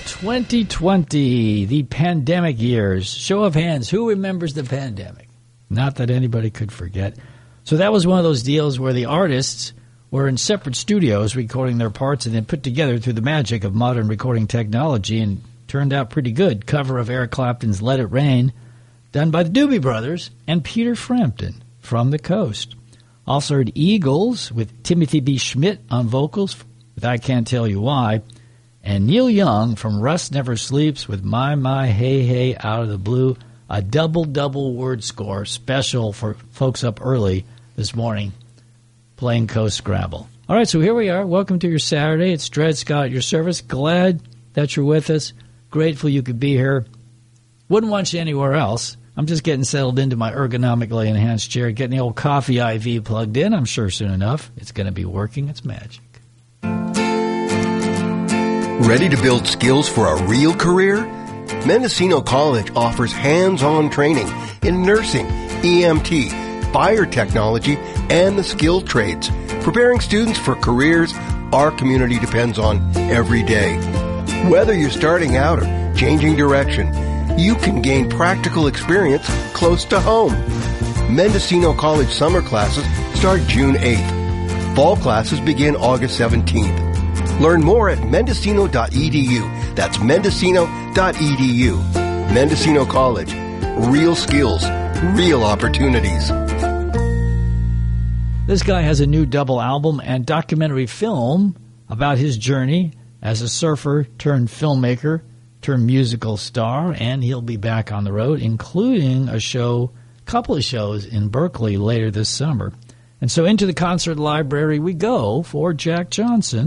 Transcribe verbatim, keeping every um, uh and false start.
twenty twenty, the pandemic years. Show of hands, who remembers the pandemic? Not that anybody could forget. So that was one of those deals where the artists were in separate studios recording their parts and then put together through the magic of modern recording technology, and turned out pretty good. Cover of Eric Clapton's Let It Rain, done by the Doobie Brothers and Peter Frampton from the Coast. Also heard Eagles with Timothy B. Schmidt on vocals with I Can't Tell You Why, and Neil Young from Rust Never Sleeps with My My Hey Hey Out of the Blue, a double-double word score special for folks up early this morning playing Coast Scrabble. All right, so here we are. Welcome to your Saturday. It's Dred Scott at your service. Glad that you're with us. Grateful you could be here. Wouldn't want you anywhere else. I'm just getting settled into my ergonomically enhanced chair, getting the old coffee I V plugged in. I'm sure soon enough it's going to be working. It's magic. Ready to build skills for a real career? Mendocino College offers hands-on training in nursing, E M T, fire technology, and the skilled trades, preparing students for careers our community depends on every day. Whether you're starting out or changing direction, you can gain practical experience close to home. Mendocino College summer classes start June eighth. Fall classes begin August seventeenth. Learn more at mendocino dot e d u. That's mendocino dot e d u. Mendocino College. Real skills, real opportunities. This guy has a new double album and documentary film about his journey as a surfer turned filmmaker turned musical star, and he'll be back on the road, including a show, couple of shows in Berkeley later this summer. And so into the concert library we go for Jack Johnson.